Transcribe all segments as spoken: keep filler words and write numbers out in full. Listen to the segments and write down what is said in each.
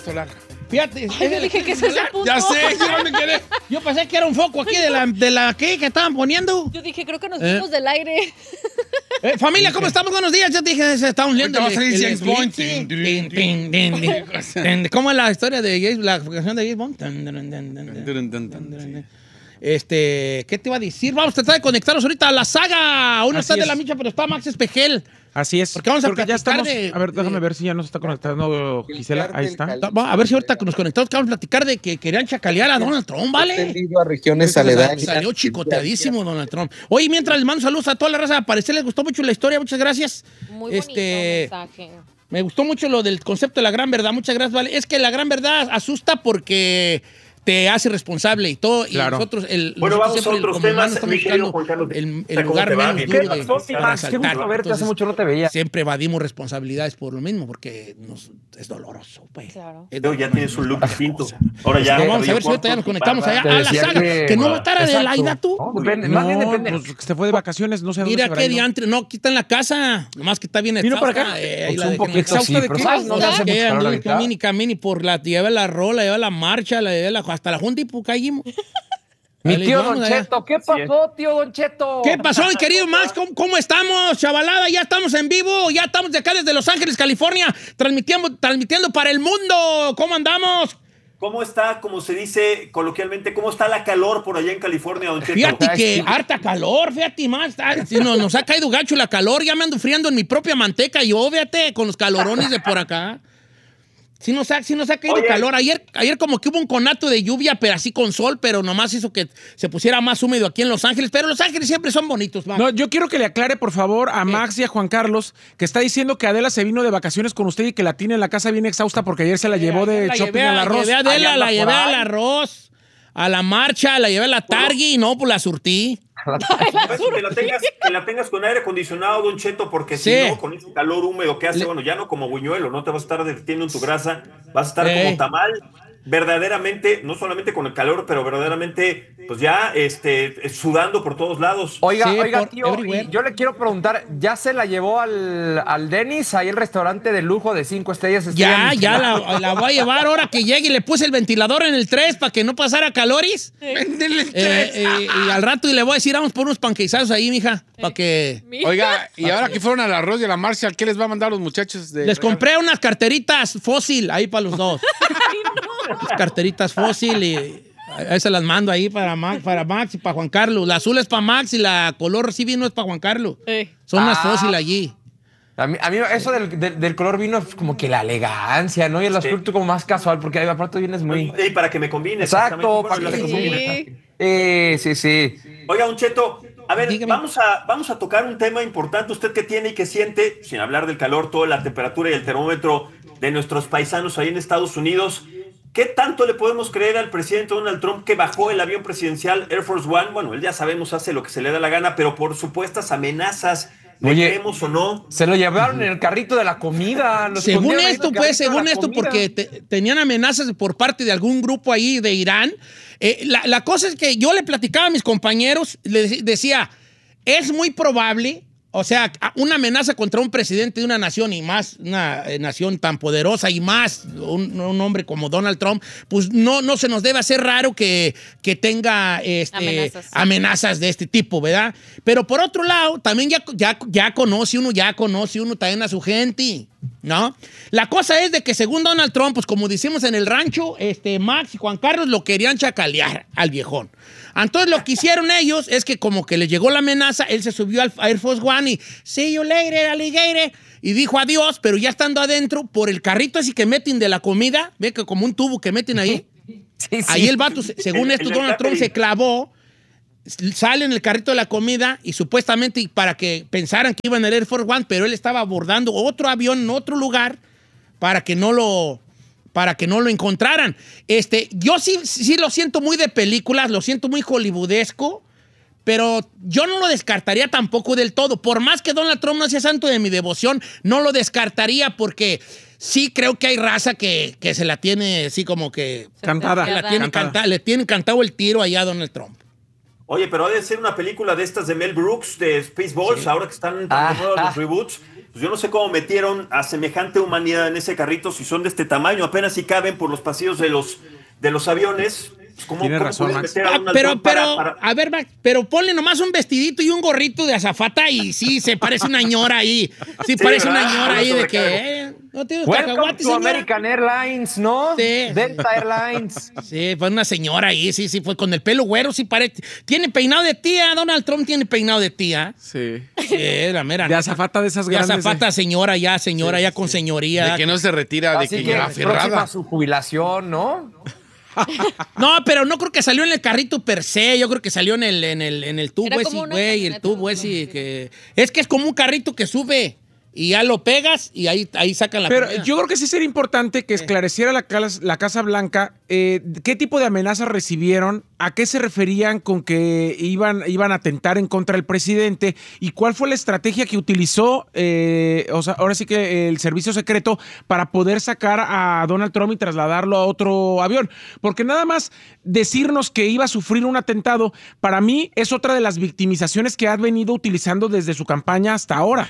solar. Fíjate. Ay, yo dije que ese es el punto. Ya sé, yo me quedé. Yo pensé que era un foco aquí de la, de la ¿qué? que estaban poniendo. Yo dije, creo que nos ¿Eh? fuimos del aire. Eh, familia, ¿cómo estamos? Buenos días. Yo te dije, estamos viendo Ahorita va a salir James Bond. Tin, tin, tin, tin, tin. ¿Cómo es la historia de James, la canción de James Bond? Tan, tan, tan, tan, tan, tan. Este, ¿qué te iba a decir? Vamos a tratar de conectarnos ahorita a la saga. Uno Así está de es. la Micha, pero está Max Espejel. Así es. Porque vamos a Creo que ya platicar estamos. de- A ver, déjame de- ver si ya nos está conectando Gisela. Ahí está. A ver si ahorita nos conectamos, que vamos a platicar de que querían chacalear a Donald Trump, ¿vale? Extendido a regiones Salió aledañas. chicoteadísimo Donald Trump. Oye, mientras les mando saludos a toda la raza, a parecer les gustó mucho la historia, muchas gracias. Muy bonito Este, mensaje. Me gustó mucho lo del concepto de la gran verdad, muchas gracias, vale. Es que la gran verdad asusta porque te hace responsable y todo. Claro. Y nosotros, el, Bueno, nosotros vamos a otros como humanos temas, estamos mi querido buscando Juan Carlos. el, O el sea, ¿cómo lugar te va? menos Bien. duro ¿Qué de, pasó, para Max? Qué saltar. gusto verte, hace Entonces, mucho no te veía. siempre evadimos responsabilidades por lo mismo, porque nos, es doloroso, pues. Claro. Es Luego ya doloroso. tienes un look distinto. Ahora ya. No, vamos a cabello ver si ahorita ya corto, nos conectamos allá Te a la decía saga. que- Que no votara de Exacto. Laida tú. No, depende, más bien No, depende. pues se fue de vacaciones, no sé a dónde Mira se habrá qué ido. diantre. No, aquí está en la casa. Nomás que está bien ¿Vino para exhausta. acá? Eh, ahí Pues la un dejé en la poquito casa. sí, ¿de pero qué? ¿sabes? No se hace Que mucho calor anduve ahorita. camini, camini por la, llevé la rola, llevé la marcha, la llevé la, hasta la junta y pues caímos. Mi Dale, tío vamos Don allá. Cheto, ¿qué pasó, tío Don Cheto? ¿Qué pasó, mi querido Max? ¿Cómo, cómo estamos, chavalada? Ya estamos en vivo, ya estamos de acá desde Los Ángeles, California, transmitiendo, transmitiendo para el mundo. ¿Cómo andamos? ¿Cómo está, como se dice coloquialmente, cómo está la calor por allá en California, don Cheto? Fíjate que Sí. harta calor, fíjate más. está- sí, nos, nos ha caído gacho la calor, ya me ando friando en mi propia manteca y yo, fíjate, con los calorones de por acá. Sí nos ha, sí nos ha caído Oye. calor. Ayer, ayer como que hubo un conato de lluvia, pero así con sol, pero nomás hizo que se pusiera más húmedo aquí en Los Ángeles. Pero Los Ángeles siempre son bonitos, Max. No, yo quiero que le aclare, por favor, a Max y a Juan Carlos, que está diciendo que Adela se vino de vacaciones con usted y que la tiene en la casa bien exhausta porque ayer se la llevó de la shopping llevé, al arroz. La llevé a Adela, Ahí anda la por llevé ahí. al arroz, a la marcha, la llevé a la Targi y no, pues la surtí. Pues, que, la tengas, que la tengas con aire acondicionado, don Cheto, porque Sí. si no, con ese calor húmedo que hace, Le- bueno, ya no como buñuelo, no te vas a estar derritiendo en tu grasa, vas a estar Eh. como tamal, verdaderamente, no solamente con el calor, pero verdaderamente, pues ya este, sudando por todos lados. Oiga, Sí, oiga, por tío, everywhere. y yo le quiero preguntar, ¿ya se la llevó al, al Dennis, ahí el restaurante de lujo de cinco estrellas? Ya, estrellas ya Michelin? la, la voy a llevar ahora que llegue y le puse el ventilador en el tres para que no pasara calores. Eh, eh, y al rato y le voy a decir, vamos por unos panqueizados ahí, mija, para que... Oiga, y ahora que fueron al arroz y a la marcha, ¿qué les va a mandar a los muchachos de Les compré unas carteritas fósil ahí para los dos. Unas carteritas fósil y ahí se las mando ahí para Max, para Max y para Juan Carlos. La azul es para Max y la color sí vino es para Juan Carlos. Eh. Son unas Ah. fósil allí. A mí, a mí eso del, del, del color vino es como que la elegancia, ¿no? Y el Sí. azul tú como más casual, porque ahí aparte vienes muy... Y para que me combine. Exacto, exactamente. para Bueno, que las se combine. Sí. Eh, sí, sí. Oiga, don Cheto, a ver, Dígame. vamos a, vamos a tocar un tema importante. Usted que tiene y que siente, sin hablar del calor, toda la temperatura y el termómetro de nuestros paisanos ahí en Estados Unidos. ¿Qué tanto le podemos creer al presidente Donald Trump que bajó el avión presidencial Air Force One? Bueno, él ya sabemos, hace lo que se le da la gana, pero por supuestas amenazas, ¿le Oye, creemos o no? Se lo llevaron en el carrito de la comida. lo Según escondieron ahí en esto, el pues, carrito de según la esto, comida. porque te- tenían amenazas por parte de algún grupo ahí de Irán. Eh, la, la cosa es que yo le platicaba a mis compañeros, les decía, es muy probable, o sea, una amenaza contra un presidente de una nación y más, una eh, nación tan poderosa y más un, un hombre como Donald Trump, pues no, no se nos debe hacer raro que, que tenga este, Amenazas. amenazas de este tipo, ¿verdad? Pero por otro lado, también ya, ya, ya conoce uno, ya conoce uno también a su gente, ¿no? La cosa es de que según Donald Trump, pues como decimos en el rancho, este, Max y Juan Carlos lo querían chacalear al viejón. Entonces lo que hicieron ellos es que como que les llegó la amenaza, él se subió al Air Force One y see you later, alligator, y dijo adiós, pero ya estando adentro, por el carrito así que meten de la comida, ve que como un tubo que meten ahí, Sí, sí. ahí el vato, se- según El- esto, el Donald Trump catering. se clavó, sale en el carrito de la comida y supuestamente para que pensaran que iba en el Air Force One, pero él estaba abordando otro avión en otro lugar para que no lo, para que no lo encontraran. Este, yo sí, sí lo siento muy de películas, lo siento muy hollywoodesco, pero yo no lo descartaría tampoco del todo. Por más que Donald Trump no sea santo de mi devoción, no lo descartaría porque sí creo que hay raza que, que se la tiene así como que... Cantada. que la tiene Cantada. canta- le tiene cantado el tiro allá a Donald Trump. Oye, pero debe ser una película de estas de Mel Brooks, de Spaceballs, sí. Ahora que están tan de moda los reboots. Pues yo no sé cómo metieron a semejante humanidad en ese carrito si son de este tamaño, apenas si caben por los pasillos de los, de los aviones. ¿Cómo, Tienes cómo razón, Max. Ah, pero, pero, para, para... a ver, Max, pero ponle nomás un vestidito y un gorrito de azafata y sí, se parece una ñora ahí. Sí, sí parece ¿verdad? Una ñora ahí de que... Eh, no tienes cacahuate, señora. American Airlines, ¿no? Sí. Delta Airlines. Sí, fue una señora ahí, sí, sí, fue con el pelo güero, sí parece... Tiene peinado de tía, Donald Trump tiene peinado de tía. Sí. Sí, la mera. De azafata de esas grandes. De azafata, señora, ya, señora, sí, ya con sí. señoría. De que no se retira, así de que, que ya próxima a su jubilación, ¿no? No, pero no creo que salió en el carrito per se, yo creo que salió en el, en el, en el tubo ese, güey, el tubo ese que... Es que es como un carrito que sube y ya lo pegas y ahí, ahí sacan la Pero comida. Yo creo que sí sería importante que esclareciera la, la Casa Blanca eh, qué tipo de amenazas recibieron, a qué se referían con que iban, iban a atentar en contra del presidente y cuál fue la estrategia que utilizó, eh, o sea, ahora sí que el servicio secreto para poder sacar a Donald Trump y trasladarlo a otro avión. Porque nada más decirnos que iba a sufrir un atentado, para mí es otra de las victimizaciones que ha venido utilizando desde su campaña hasta ahora.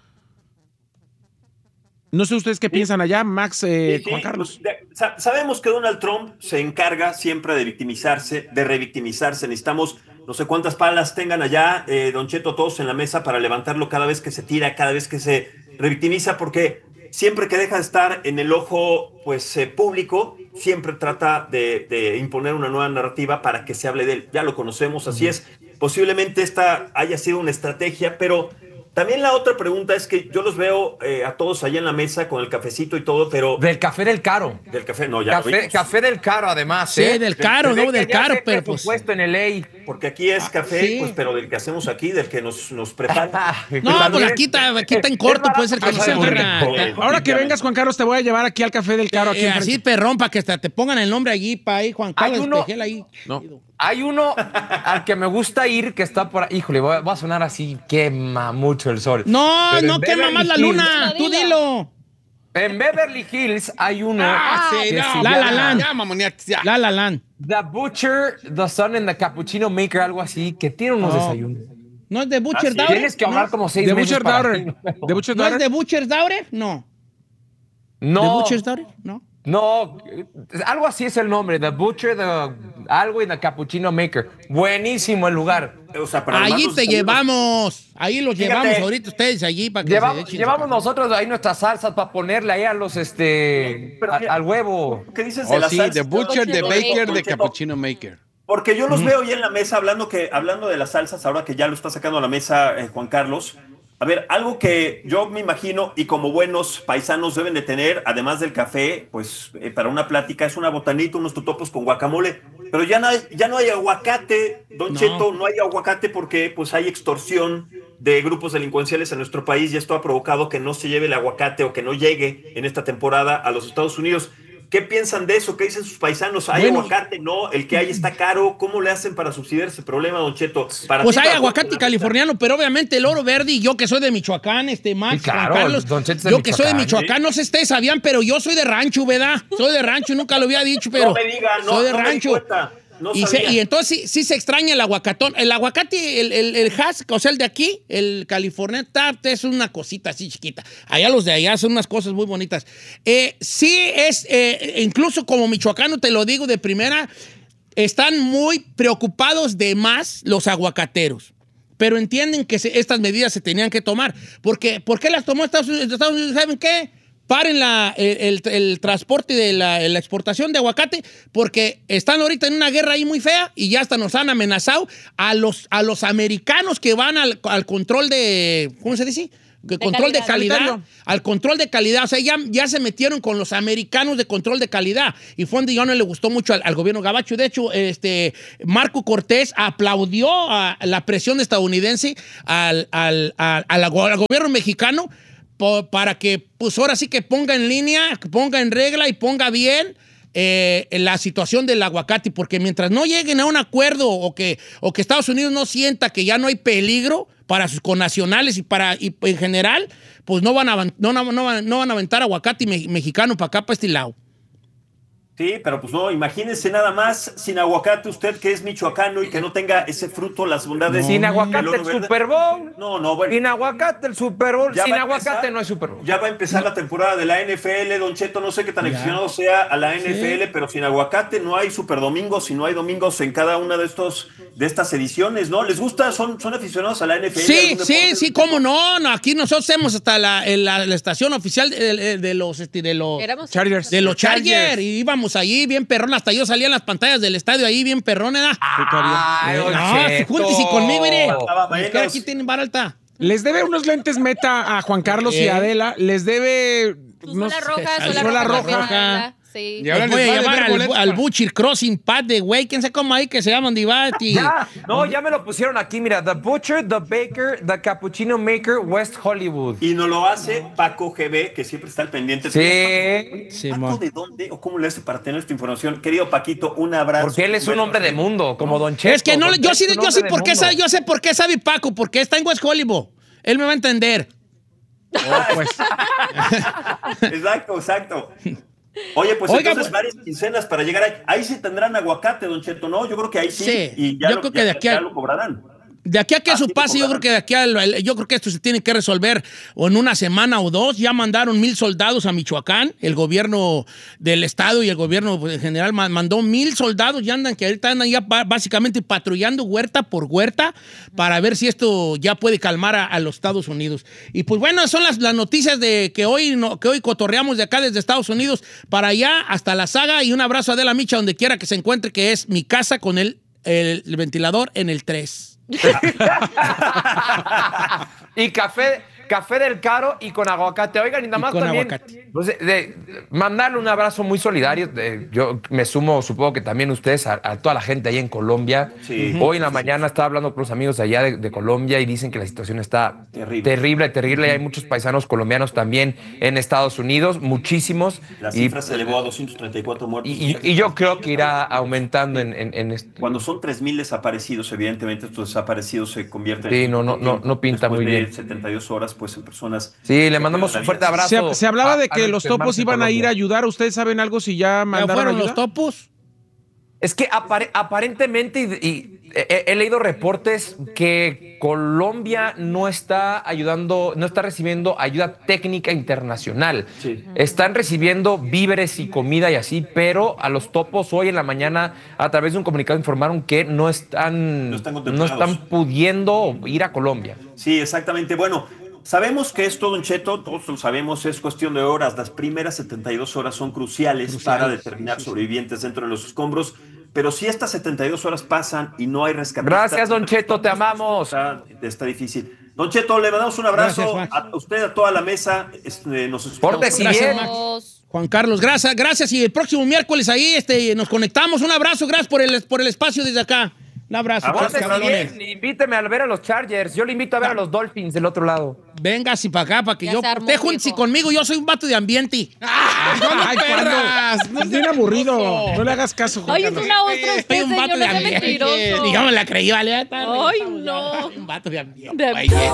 No sé ustedes qué sí. piensan allá, Max, eh, sí, sí. Juan Carlos. Sabemos que Donald Trump se encarga siempre de victimizarse, de revictimizarse. Necesitamos no sé cuántas palas tengan allá, eh, Don Cheto, todos en la mesa para levantarlo cada vez que se tira, cada vez que se revictimiza, porque siempre que deja de estar en el ojo pues, eh, público, siempre trata de, de imponer una nueva narrativa para que se hable de él. Ya lo conocemos, así uh-huh. es. Posiblemente esta haya sido una estrategia, pero... También la otra pregunta es que yo los veo eh, a todos allá en la mesa con el cafecito y todo, pero... Del café del caro. Del café, no, ya Café, café del caro, además. Sí, ¿eh? del caro, no, del caro, pero pues... puesto en el ley. Porque aquí es café, ah, ¿sí? Pues, pero del que hacemos aquí, del que nos, nos prepara. No, pues aquí está, aquí está en corto, puede ser que no se agarra. Ahora que vengas, Juan Carlos, te voy a llevar aquí al café del caro. Aquí eh, así, perrón, para que hasta te pongan el nombre allí, para ahí, Juan Carlos Espejel ahí. No. Hay uno al que me gusta ir que está por ahí. Híjole, va a sonar así, quema mucho el sol. No, Pero no quema más la luna. Hills, tú dilo. En Beverly Hills hay uno. Ah, sí, no, La La Land. Ya, mamonia, ya. La La Land. The Butcher, The Sun and the Cappuccino Maker, algo así, que tiene unos oh. desayunos. ¿No es The Butcher ah, sí. Daughter? Tienes que hablar ¿No? como seis The meses Butcher Daughter. ¿The Butcher ¿No es The Butcher Daughter? No. No. ¿The Butcher Daughter? No. No, algo así es el nombre, The Butcher, the, algo y The Cappuccino Maker. Buenísimo el lugar. O sea, para allí te saludos. llevamos, ahí los Fíjate, llevamos ahorita ustedes allí para que llevamos, se llevamos nosotros ahí nuestras salsas para ponerle ahí a los este a, ¿qué, al huevo. ¿Qué dices de oh, la sí, salsa? The Butcher, The Baker, The Maker. Cappuccino Maker. Porque yo los mm. veo ahí en la mesa hablando que hablando de las salsas, ahora que ya lo está sacando a la mesa eh, Juan Carlos. A ver, algo que yo me imagino y como buenos paisanos deben de tener, además del café, pues eh, para una plática es una botanita, unos totopos con guacamole, pero ya no hay, ya no hay aguacate, Don no. Cheto, no hay aguacate porque pues hay extorsión de grupos delincuenciales en nuestro país y esto ha provocado que no se lleve el aguacate o que no llegue en esta temporada a los Estados Unidos. ¿Qué piensan de eso? ¿Qué dicen sus paisanos? ¿Hay bueno, aguacate? ¿No? ¿El que hay está caro? ¿Cómo le hacen para subsidiar ese problema, Don Cheto? Para pues ti, hay para aguacate californiano, pero obviamente el oro verde y yo que soy de Michoacán, este Max, sí, claro, Juan Carlos, Don Cheto yo que soy de Michoacán, ¿sí? No sé si ustedes sabían, pero yo soy de rancho, ¿verdad? Soy de rancho, nunca lo había dicho, pero no me diga, no, soy de no rancho. Me No y, se, y entonces sí, sí se extraña el aguacatón. El aguacate, el, el, el Hass, o sea, el de aquí, el California Tart, es una cosita así chiquita. Allá los de allá son unas cosas muy bonitas. Eh, sí es, eh, incluso como michoacano te lo digo de primera, están muy preocupados de más los aguacateros. Pero entienden que se, estas medidas se tenían que tomar. Porque, ¿por qué las tomó Estados Unidos? Estados Unidos, ¿saben qué? Paren la, el, el, el transporte de la, la exportación de aguacate porque están ahorita en una guerra ahí muy fea y ya hasta nos han amenazado a los, a los americanos que van al, al control de, ¿cómo se dice? De control calidad, de calidad, calidad, al control de calidad. O sea, ya, ya se metieron con los americanos de control de calidad. Y fue donde ya no le gustó mucho al, al gobierno gabacho. De hecho, este, Marco Cortés aplaudió a la presión estadounidense al, al, al, al, al gobierno mexicano para que, pues ahora sí que ponga en línea, que ponga en regla y ponga bien eh, la situación del aguacate, porque mientras no lleguen a un acuerdo o que, o que Estados Unidos no sienta que ya no hay peligro para sus connacionales y, para, y en general, pues no van a, no, no, no, no van a aventar aguacate me, mexicano para acá, para este lado. Sí, pero pues no, imagínense nada más sin aguacate usted que es michoacano y que no tenga ese fruto, las bondades. Sin del aguacate oro el verde. Super Bowl. No, no, bueno. Sin aguacate el Super Bowl. Ya Sin va a aguacate empezar- no hay Super Bowl. Ya va a empezar la temporada de la N F L, Don Cheto, no sé qué tan Ya. aficionado sea a la N F L, pero sin aguacate no hay super domingos, si no hay domingos en cada una de estos de estas ediciones, ¿no? ¿Les gusta? ¿Son, son aficionados a la N F L? Sí, ¿Algún sí, deporte? sí, cómo no, no, aquí nosotros hacemos hasta la, en la, la estación oficial de, de- de los, este, de los, Éramos Chargers. de los Chargers. Chargers, y íbamos allí bien perrón, hasta yo salía en las pantallas del estadio ahí bien perrón, ¿verdad? Ay, Don No, Cheto. júntese conmigo, mire. Estaba Es que menos. aquí tienen vara alta. Les debe unos lentes Meta a Juan Carlos y ¿Eh? a Adela. Les debe... Tu no sola sé, roja, Suela sola roja. roja. roja. Sí. Y ahora Les voy les a va a llamar deber al, boletos al para- Butcher Crossing Pad de güey, quién sabe cómo ahí que se llaman Divat y... Ya, no, ya me lo pusieron aquí, mira, The Butcher, The Baker, The Cappuccino Maker, West Hollywood. Y nos lo hace Paco G B, que siempre está al pendiente. Sí, Sí, ¿Paco mo. de dónde o cómo le hace para tener esta información? Querido Paquito, un abrazo. porque él es un hombre de mundo, como Don Cheto. Es que no, Don yo Cheto sí, es un yo sí hombre de por qué mundo. sabe, yo sé por qué sabe Paco, porque está en West Hollywood. Él me va a entender. pues. Exacto, exacto. Oye, pues Oiga, entonces pues- varias quincenas para llegar ahí. Ahí sí tendrán aguacate, Don Cheto, ¿no? Yo creo que ahí sí. Sí, Y ya yo lo, creo que ya- de aquí ya a- lo cobrarán. De aquí a que eso Así pase, yo creo cobrarán. que de aquí a, el- yo creo que esto se tiene que resolver o en una semana o dos. Ya mandaron mil soldados a Michoacán, el gobierno del estado y el gobierno pues, en general ma- mandó mil soldados, ya andan que ahorita andan ya ba- básicamente patrullando huerta por huerta para ver si esto ya puede calmar a, a los Estados Unidos. Y pues bueno, son las, las noticias de que hoy no, que hoy cotorreamos de acá desde Estados Unidos para allá hasta la saga, y un abrazo a Adela Micha donde quiera que se encuentre, que es mi casa con el, el, el ventilador en el tres. Y café, café del Caro y con aguacate. Oigan, y nada Y más con también aguacate. pues, de- de- mandarle un abrazo muy solidario. de- yo me sumo, supongo que también ustedes, a, a toda la gente ahí en Colombia. Sí. Hoy en la mañana estaba hablando con unos amigos allá de, de Colombia y dicen que la situación está Terrible. terrible, terrible. Y hay muchos paisanos colombianos también en Estados Unidos, muchísimos. La Y, cifra se elevó a doscientos treinta y cuatro muertos. y- y- y yo creo que irá aumentando en, en, en este- Cuando son tres mil desaparecidos, evidentemente estos desaparecidos se convierten Sí, no, no, no, no pinta después muy de bien. setenta y dos horas, pues en personas. Sí, le mandamos un fuerte abrazo. Se, se hablaba a- de a que los nuestros topos hermanos en iban a ir a Colombia. ayudar. ¿Ustedes saben algo si ya ¿Ya mandaron fueron ayuda? los topos? Es que apare- aparentemente, y, y he, he leído reportes que Colombia no está ayudando, no está recibiendo ayuda técnica internacional. Sí. Están recibiendo víveres y comida y así, pero a los topos hoy en la mañana, a través de un comunicado, informaron que no están, No están no contemplados. están pudiendo ir a Colombia. Sí, exactamente. Bueno, sabemos que esto, Don Cheto, todos lo sabemos, es cuestión de horas. Las primeras setenta y dos horas son cruciales, para determinar sobrevivientes dentro de los escombros. Pero si estas setenta y dos horas pasan y no hay rescatistas... Gracias, Don Cheto, te amamos. Está, está difícil. Don Cheto, le mandamos un abrazo Gracias, Max. a usted, a toda la mesa. Este, nos escuchamos. Pórtese Gracias, bien. Max. Dos. Juan Carlos, gracias, gracias. Y el próximo miércoles ahí este, nos conectamos. Un abrazo, gracias por el, por el espacio desde acá. Un abrazo. Abrazo, pues, Pórtese cabrones. bien. Invíteme a ver a los Chargers. Yo le invito a ver a los Dolphins del otro lado. Venga, si para acá, para que Ya yo. se armó, Usted júntese viejo. conmigo, yo soy un vato de ambiente. Ay, ¿cuándo? Es bien aburrido. No le hagas caso, Juan Ay, es Carlos. una ostra Soy usted, un señor, vato no de sea ambiente. mentiroso. Digamos, la creí, ¿vale? Ay, no. Un vato de ambiente. De- Oye.